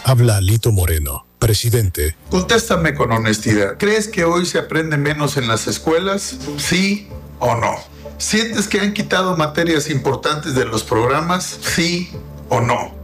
Habla Alito Moreno, presidente. Contéstame con honestidad. ¿Crees que hoy se aprende menos en las escuelas? ¿Sí o no? ¿Sientes que han quitado materias importantes de los programas? ¿Sí o no?